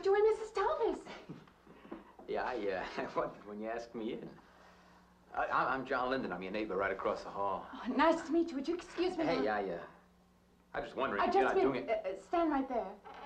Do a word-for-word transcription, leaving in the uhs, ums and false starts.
thought you were Missus Talbot. Yeah, I uh, wondered when you asked me in. I, I'm John Linden. I'm your neighbor right across the hall. Oh, nice to meet you. Would you excuse me? Hey, I, uh, I was just wondering I if just you're not mean, doing it. Uh, stand right there.